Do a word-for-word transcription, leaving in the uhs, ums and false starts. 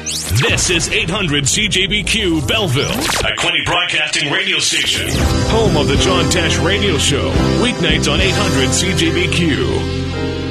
This is eight hundred C J B Q Belleville, a Quincy Broadcasting radio station. Home of the John Tesh Radio Show. Weeknights on eight hundred C J B Q.